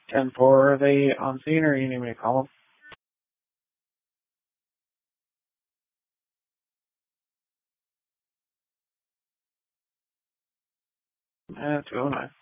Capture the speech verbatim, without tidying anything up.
ten four, are they on scene or you need me to call them? Uh, two oh nine.